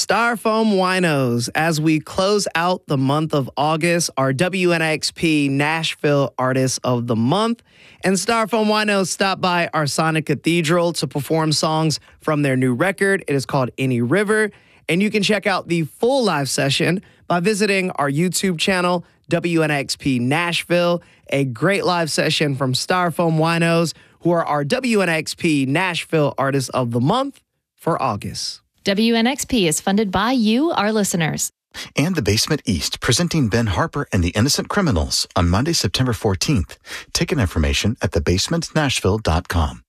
Styrofoam Winos, as we close out the month of August, our WNXP Nashville Artist of the Month. And Styrofoam Winos stopped by our Sonic Cathedral to perform songs from their new record. It is called Any River. And you can check out the full live session by visiting our YouTube channel, WNXP Nashville. A great live session from Styrofoam Winos, who are our WNXP Nashville Artist of the Month for August. WNXP is funded by you, our listeners. And The Basement East, presenting Ben Harper and the Innocent Criminals on Monday, September 14th. Ticket information at thebasementnashville.com.